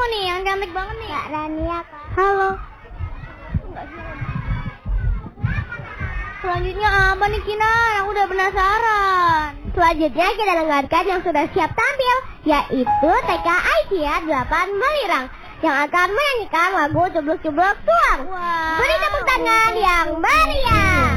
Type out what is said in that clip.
nih yang cantik banget nih. Kak Rania, Kak. Halo. Selanjutnya apa nih Kina? Aku udah penasaran. Selanjutnya kita dengarkan yang sudah siap tampil, yaitu TK Aikia 8 Belirang yang akan menyanyikan lagu Cubluk Cubluk Tuang. Wow. Beri tepuk tangan yang meriah.